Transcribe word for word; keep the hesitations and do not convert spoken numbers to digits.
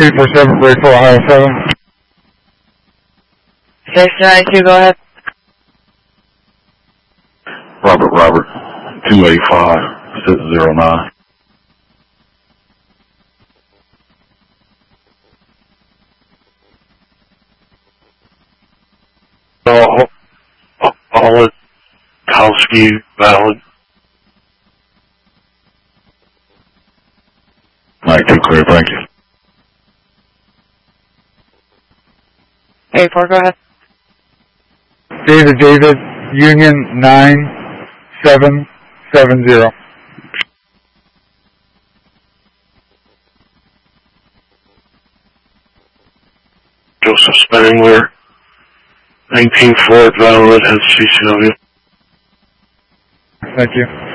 three four seven, break four, Ohio seven. six nine two, go ahead. Robert, Robert, two eighty-five, six zero nine. All, all Kowski valid. ninety-two clear, thank you. eight four, go ahead. David, David, Union nine seven seven zero. Joseph Spangler, nineteen Ford valid, has C C W. Thank you.